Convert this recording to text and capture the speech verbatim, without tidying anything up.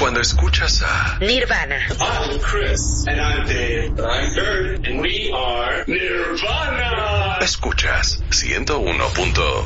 Cuando escuchas a Nirvana. I'm Chris. And I'm Dave. I'm Kurt. And we are Nirvana. Escuchas ciento uno.